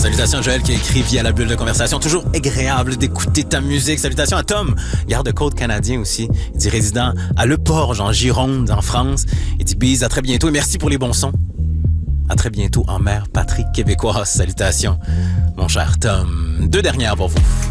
Salutations à Joël qui a écrit via la bulle de conversation. Toujours agréable d'écouter ta musique. Salutations à Tom, garde-côte canadien aussi. Il dit résident à Le Porge, en Gironde, en France. Il dit bise, à très bientôt et merci pour les bons sons. À très bientôt en mer Patrick québécoise. Salutations, mon cher Tom. 2 dernières pour vous.